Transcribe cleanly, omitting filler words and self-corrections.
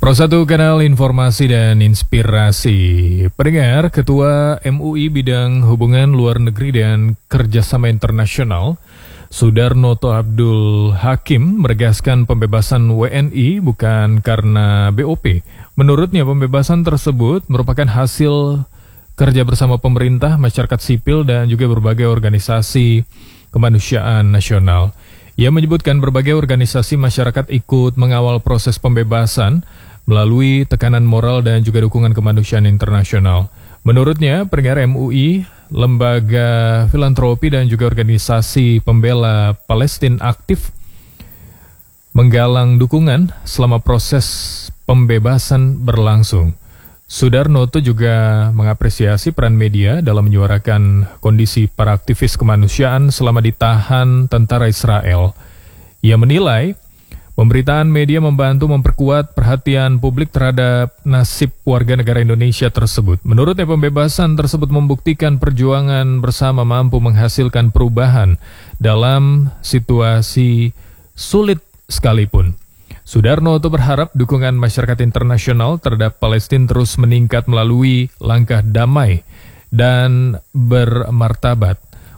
Pro1 Kanal Informasi dan Inspirasi. Pendengar, Ketua MUI Bidang Hubungan Luar Negeri dan Kerjasama Internasional, Sudarnoto Abdul Hakim, menegaskan pembebasan WNI bukan karena BOP. Menurutnya, pembebasan tersebut merupakan hasil kerja bersama pemerintah, masyarakat sipil, dan juga berbagai organisasi kemanusiaan nasional. Ia menyebutkan berbagai organisasi masyarakat ikut mengawal proses pembebasan melalui tekanan moral dan juga dukungan kemanusiaan internasional. Menurutnya, pendengar MUI, lembaga filantropi dan juga organisasi pembela Palestina aktif menggalang dukungan selama proses pembebasan berlangsung. Sudarnoto juga mengapresiasi peran media dalam menyuarakan kondisi para aktivis kemanusiaan selama ditahan tentara Israel. Ia menilai pemberitaan media membantu memperkuat perhatian publik terhadap nasib warga negara Indonesia tersebut. Menurutnya, pembebasan tersebut membuktikan perjuangan bersama mampu menghasilkan perubahan dalam situasi sulit sekalipun. Sudarnoto berharap dukungan masyarakat internasional terhadap Palestina terus meningkat melalui langkah damai dan bermartabat.